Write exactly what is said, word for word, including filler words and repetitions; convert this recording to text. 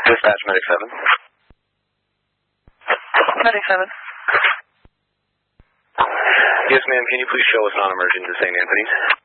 Dispatch, Medic seven. Medic seven. Yes, ma'am. Can you please show us non-emergent to Saint Anthony's?